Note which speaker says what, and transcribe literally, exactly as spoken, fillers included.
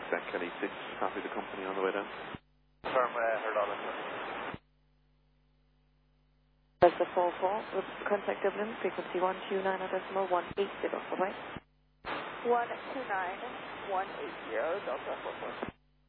Speaker 1: Quebec, Kelly six, copy the company on the way down.
Speaker 2: Firm, uh, heard all that.
Speaker 3: Delta four four, with contact Dublin, frequency one two nine decimal one eight zero, bye-bye.
Speaker 4: one two nine one eight zero, Delta four four.